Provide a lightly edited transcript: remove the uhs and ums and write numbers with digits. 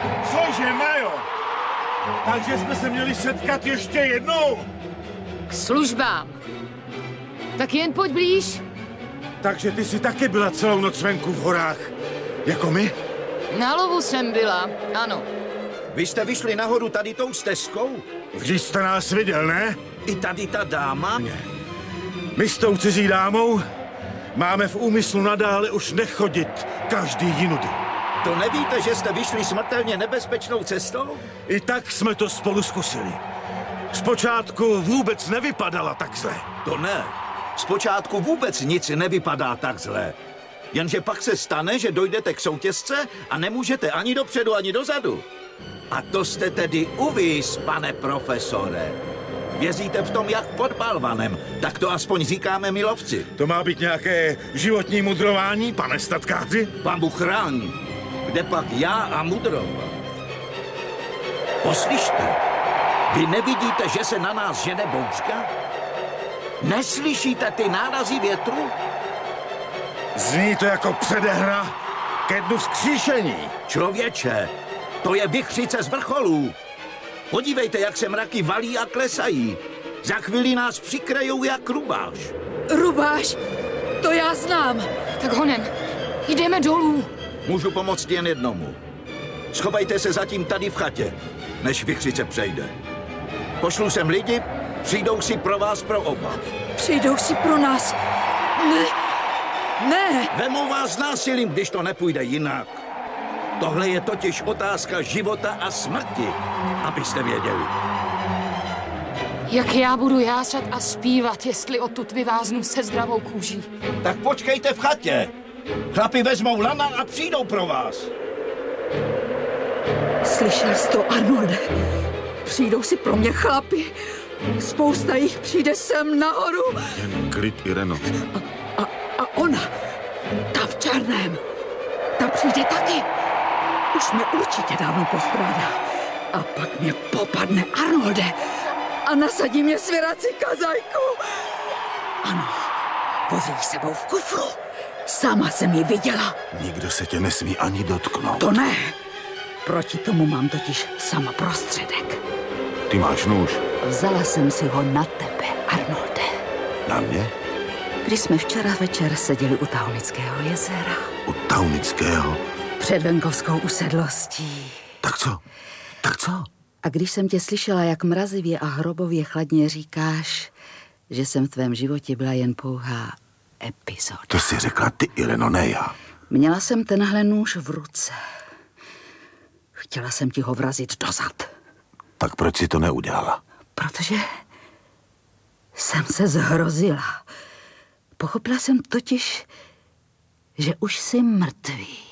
Cože, Majo? Takže jsme se měli setkat ještě jednou? K službám. Tak jen pojď blíž. Takže ty jsi taky byla celou noc venku v horách. Jako my? Na lovu jsem byla, ano. Vy jste vyšli nahoru tady tou stezkou? Vždyť jste nás viděl, ne? I tady ta dáma? My s tou cizí dámou máme v úmyslu nadále už nechodit každý jinudy. To nevíte, že jste vyšli smrtelně nebezpečnou cestou? I tak jsme to spolu zkusili. Zpočátku vůbec nevypadala tak zle. To ne. Zpočátku vůbec nic nevypadá tak zle. Jenže pak se stane, že dojdete k soutězce a nemůžete ani dopředu, ani dozadu. A to jste tedy uvíz, pane profesore. Věříte v tom, jak pod balvanem, tak to aspoň říkáme my lovci. To má být nějaké životní mudrování, pane statkáři? Pán Bůh chrání. Kde pak já a mudrovat? Poslyšte, vy nevidíte, že se na nás žene bouřka? Neslyšíte ty nárazy větru? Zní to jako předehra ke dnu vzkříšení. Člověče, to je vichřice z vrcholů. Podívejte, jak se mraky valí a klesají. Za chvíli nás přikrejou jak rubáš. Rubáš, to já znám. Tak honem, jdeme dolů. Můžu pomoct jen jednomu. Schovejte se zatím tady v chatě, než vichřice přejde. Pošlu sem lidi, přijdou si pro vás pro oba. Přijdou si pro nás. Ne, ne. Vemou vás násilím, když to nepůjde jinak. Tohle je totiž otázka života a smrti, abyste věděli. Jak já budu jásat a zpívat, jestli odtud vyváznu se zdravou kůží? Tak počkejte v chatě. Chlapi vezmou lana a přijdou pro vás. Slyšel jsi to, Arnolde? Přijdou si pro mě chlapi. Spousta jich přijde sem nahoru. Jen klid, Ireno. A ona, ta v černém, ta přijde taky. Už mě určitě dávno postrádá. A pak mě popadne, Arnolde, a nasadí mě svěrací kazajku. Ano, vozí ji sebou v kufru. Sama jsem ji viděla. Nikdo se tě nesmí ani dotknout. To ne. Proti tomu mám totiž sama prostředek. Ty máš nůž. Vzala jsem si ho na tebe, Arnolde. Na mě? Když jsme včera večer seděli u Taunického jezera. U Taunického? Před venkovskou usedlostí. Tak co? Tak co? A když jsem tě slyšela, jak mrazivě a hrobově chladně říkáš, že jsem v tvém životě byla jen pouhá epizoda. To jsi řekla ty, Ireno, ne já. Měla jsem tenhle nůž v ruce. Chtěla jsem ti ho vrazit do zad. Tak proč si to neudělala? Protože jsem se zhrozila. Pochopila jsem totiž, že už jsi mrtvý.